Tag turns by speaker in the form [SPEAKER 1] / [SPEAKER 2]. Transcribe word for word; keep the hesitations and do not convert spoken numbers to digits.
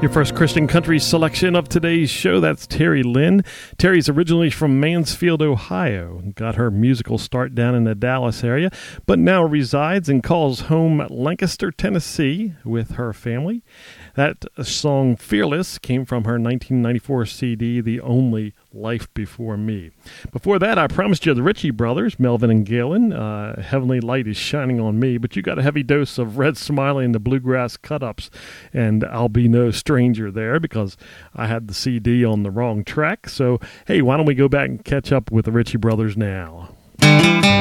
[SPEAKER 1] Your first Christian country selection of today's show, that's Terry Lynn. Terry's originally from Mansfield, Ohio. Got her musical start down in the Dallas area, but now resides and calls home Lancaster, Tennessee with her family. That song, Fearless, came from her nineteen ninety-four C D, The Only Life Before Me. Before that, I promised you the Ritchie Brothers, Melvin and Galen. Uh, Heavenly Light is Shining on Me, but you got a heavy dose of Red Smiley and the Bluegrass Cut-Ups, and I'll be no stranger there because I had the C D on the wrong track. So, hey, why don't we go back and catch up with the Ritchie Brothers now?